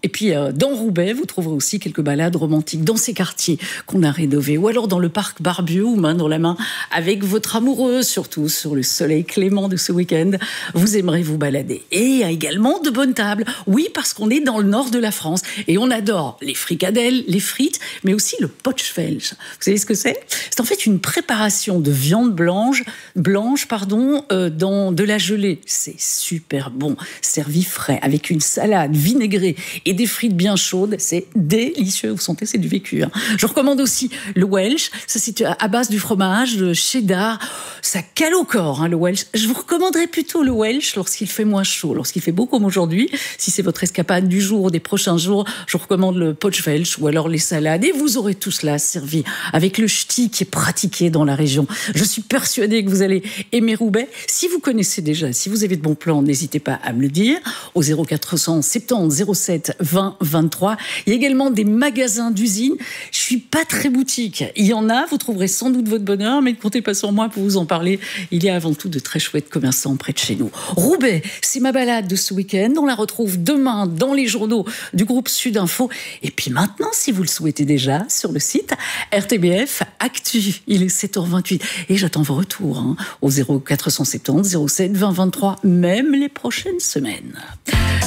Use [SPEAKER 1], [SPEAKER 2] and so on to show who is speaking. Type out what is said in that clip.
[SPEAKER 1] Et puis, dans Roubaix, vous trouverez aussi quelques balades romantiques dans ces quartiers qu'on a rénovés. Ou alors dans le parc Barbieux, ou main dans la main avec votre amoureux, surtout sur le soleil clément de ce week-end. Vous aimerez vous balader. Et il y a également de bonnes tables. Oui, parce qu'on est dans le nord de la France. Et on adore les fricadelles, les frites, mais aussi le Pochfelsch. Vous savez ce que c'est ? C'est en fait une préparation de viande blanche, dans de la gelée. C'est super bon, servi frais, avec une salade vinaigrée et des frites bien chaudes. C'est délicieux, vous sentez, c'est du vécu. Je recommande aussi le Welsh. Ça, c'est à base du fromage, de cheddar. Ça cale au corps, le Welsh. Je vous recommanderais plutôt le Welsh lorsqu'il fait moins chaud, lorsqu'il fait beau comme aujourd'hui. Si c'est votre escapade du jour ou des prochains jours, je vous recommande le Pochfelsch ou alors les salades. Et vous aurez tout cela servi avec le ch'ti qui est pratiqué dans la région. Je suis persuadée que vous allez aimer Roubaix. Si vous connaissez déjà, si vous avez de bons plans, n'hésitez pas à me le dire au 0470 07 20 23. Il y a également des magasins d'usines. Je suis pas très boutique. Il y en a, vous trouverez sans doute votre bonheur, mais ne comptez pas sur moi pour vous en parler. Il y a avant tout de très chouettes commerçants près de chez nous. Roubaix, c'est ma balade de ce week-end. On la retrouve demain dans les journaux du groupe Sud Info. Et puis maintenant, si vous le souhaitez déjà, sur le site RTBF Actu. Il est 7h28 et j'attends vos retours au 0470 07 20 23, même les prochaines semaines.